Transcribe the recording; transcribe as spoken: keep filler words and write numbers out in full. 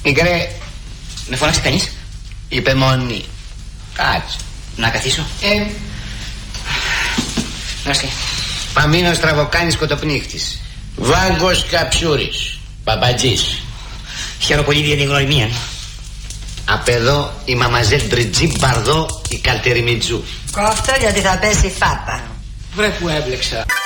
Μικρέ, με φώναξε κανείς? υπεμονή. Κάτσε. Να καθίσω. Ε, Νόσκε. Παμίνος Τραβοκάνης Κοτοπνίχτης. Βάγκος Καψούρης. Παπατζής. Χαίρομαι πολύ για την γνωριμία. Απ' εδώ η Μαμαζέλ Μπριτζή Μπαρδό, η Καλτεριμιτζού. Κόφτω γιατί θα πέσει φάπα. Βρε που έμπλεξα.